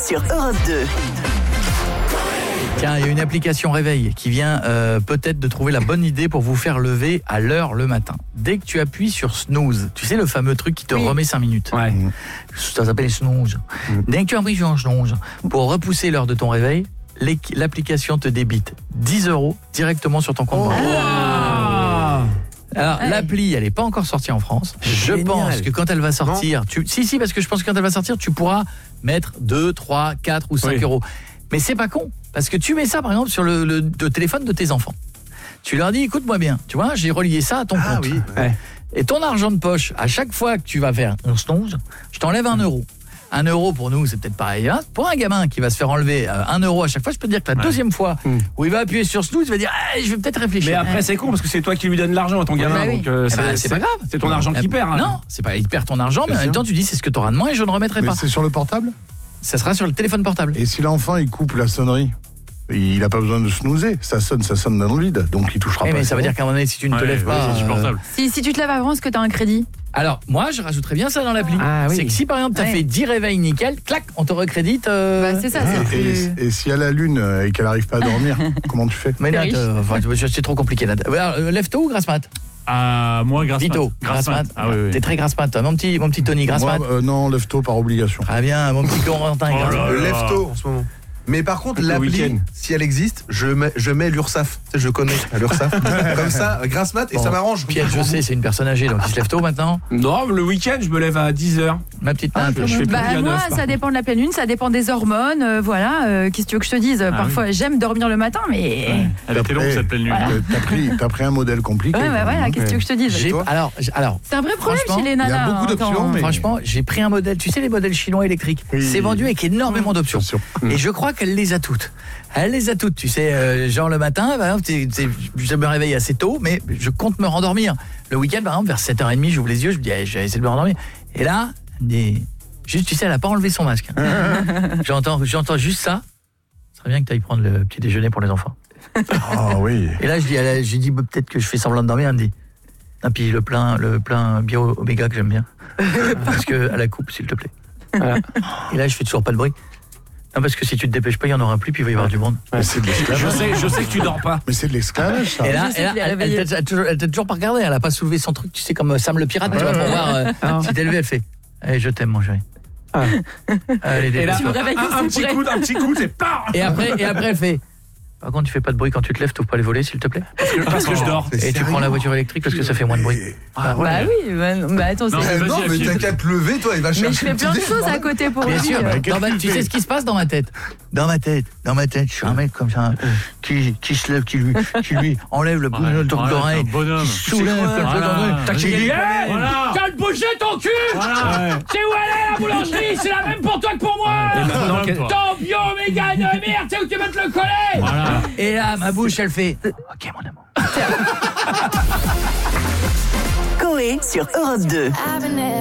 sur Europe 2. Tiens, il y a une application réveil qui vient peut-être de trouver la bonne idée pour vous faire lever à l'heure le matin. Dès que tu appuies sur snooze, tu sais le fameux truc qui te remet 5 minutes. Ouais. Ça s'appelle snooze. Dès que tu appuies sur snooze, pour repousser l'heure de ton réveil, l'application te débite 10 € directement sur ton compte bancaire. Alors, l'appli, elle n'est pas encore sortie en France. Je pense que quand elle va sortir, si, parce que je pense que quand elle va sortir, tu pourras mettre 2, 3, 4 ou 5 €. Mais c'est pas con, parce que tu mets ça, par exemple, sur le téléphone de tes enfants. Tu leur dis, écoute-moi bien, tu vois, j'ai relié ça à ton compte. Oui. Ouais. Et ton argent de poche, à chaque fois que tu vas faire un snooze, je t'enlève 1 €. 1 € pour nous, c'est peut-être pareil. Hein. Pour un gamin qui va se faire enlever 1 € à chaque fois, je peux te dire que la deuxième fois où il va appuyer sur snooze, il va dire je vais peut-être réfléchir. Mais après c'est con parce que c'est toi qui lui donnes l'argent à ton gamin. Oui. Donc c'est pas grave. C'est ton argent qui perd. Hein. Non, c'est pas il perd ton argent, mais en même temps tu dis c'est ce que tu auras de moins et je ne remettrai pas. C'est sur le portable ? Ça sera sur le téléphone portable. Et si l'enfant il coupe la sonnerie, il n'a pas besoin de snoozer, ça sonne dans le vide, donc il touchera pas. Mais ça veut dire qu'à un moment donné, si tu ne te lèves pas, c'est supportable. Si tu te lèves avant, est-ce que tu as un crédit ? Alors, moi, je rajouterais bien ça dans l'appli. C'est que si, par exemple, tu as fait 10 réveils nickel, clac, on te recrédite... c'est ça, et si elle a la lune et qu'elle n'arrive pas à dormir, comment tu fais ? Mais c'est trop compliqué. Lève tôt ou grasse mat ? Moi, grasse mat. Vito, grasse mat. T'es très grasse mat, toi. Mon petit Tony, grasse mat. Non, lève tôt par obligation. Très bien, mon petit Corentin, Lève tôt en ce moment. Mais par contre, l'appli, si elle existe, je mets l'URSSAF. Tu sais, je connais l'URSSAF. Comme ça, grasse mat, et ça m'arrange. Pierre, je sais, c'est une personne âgée, donc il se lève tôt maintenant. Non, le week-end, je me lève à 10h. Ma petite Nath, je fais plus à 9. Moi, ça dépend de la pleine lune, ça dépend des hormones. Voilà, qu'est-ce que tu veux que je te dise ? Parfois, j'aime dormir le matin, mais... Elle était longue, cette pleine lune. T'as pris un modèle compliqué. Voilà, qu'est-ce que tu veux que je te dise ? Alors, c'est un vrai problème chez les nanas. Il y a beaucoup d'options, mais... Franchement, j'ai pris un modèle, tu sais, les modèles chinois électriques. C'est vendu avec énormément d'options. Et je crois qu'elle les a toutes. Elle les a toutes, tu sais, genre le matin, je me réveille assez tôt, mais je compte me rendormir. Le week-end, par exemple, vers 7h30, j'ouvre les yeux, je me dis, je vais essayer de me rendormir. Et là, juste, tu sais, elle n'a pas enlevé son masque. J'entends juste ça. Ce serait bien que tu ailles prendre le petit déjeuner pour les enfants. Ah oui. Et là, j'ai dit, peut-être que je fais semblant de dormir, elle me dit, et puis le plein bio oméga que j'aime bien. Parce que à la coupe, s'il te plaît. Voilà. Et là, je fais toujours pas de bruit. Non, parce que si tu te dépêches pas, il y en aura plus, puis il va y avoir du monde. C'est de l'esclavage. Je sais que tu dors pas. Mais c'est de l'esclavage, ça. Et là, elle t'a toujours pas regardé, elle a pas soulevé son truc, tu sais, comme Sam le pirate, tu vois, pour voir si t'es levé, elle fait je t'aime, mon chéri. Allez, et là, un petit coup, c'est pas. Et après, elle fait. Par contre, tu fais pas de bruit quand tu te lèves, t'ouvres pas les volets, s'il te plaît. Parce que je dors. Et tu prends la voiture électrique parce que ça fait moins de bruit. Bah oui, attends, Non, mais t'as qu'à te lever, toi, il va chercher. Mais je fais plein de choses à côté pour lui. Bien sûr, tu sais ce qui se passe dans ma tête. Dans ma tête, je suis un mec comme ça qui se lève, qui lui enlève le bout d'oreille, qui soulève T'as crié, t'as bouger ton cul. C'est où elle est la boulangerie? C'est la même pour toi que pour moi. Ton bio méga de merde, c'est où tu vas te le coller. Et là, ma bouche, elle fait OK, mon amour. Coé sur Europe 2.